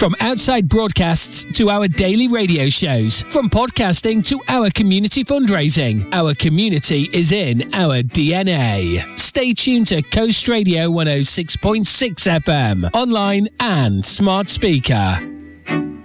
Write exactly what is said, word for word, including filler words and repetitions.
From outside broadcasts to our daily radio shows, from podcasting to our community fundraising, our community is in our D N A. Stay tuned to Coast Radio one oh six point six F M, online and smart speaker.